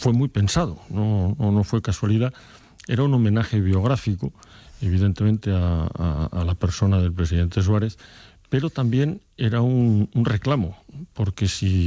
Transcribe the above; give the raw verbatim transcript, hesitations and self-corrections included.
fue muy pensado, no, no, no fue casualidad. Era un homenaje biográfico, evidentemente, a, a, a la persona del presidente Suárez, pero también era un, un reclamo, porque si